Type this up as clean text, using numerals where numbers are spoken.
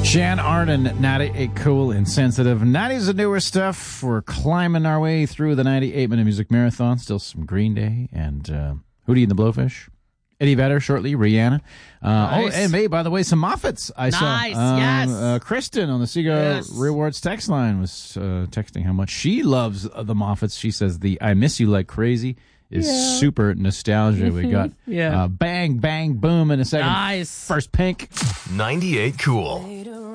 Jan Arden, 98 Cool, Insensitive. 90's the newer stuff. We're climbing our way through the 98-minute music marathon. Still some Green Day and Hootie and the Blowfish. Eddie Vedder shortly, Rihanna. Nice. Oh, and May, by the way, some Moffats I saw. Yes. Kristen on the Sega Rewards text line was texting how much she loves the Moffats. She says the I Miss You Like Crazy is super nostalgia. We got Bang, Bang, Boom in a second. Nice. First Pink. 98 Cool.